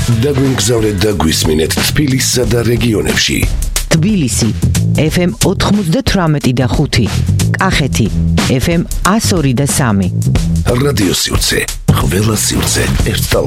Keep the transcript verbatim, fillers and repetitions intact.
დაგვიმგზავრეთ და გვისმინეთ თბილისსა და რეგიონებში. თბილისი ეფ ემ ოთხმოცდათვრამეტი და ხუთი, კახეთი ეფ ემ ათს ორი და სამი. რადიო სივრცე, ყველა სივრცე ერთად.